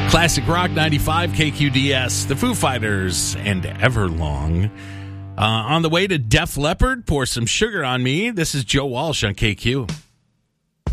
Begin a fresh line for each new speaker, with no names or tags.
Classic Rock 95 KQDS, the Foo Fighters, and Everlong. On the way to Def Leppard, Pour Some Sugar on Me. This is Joe Walsh on KQ.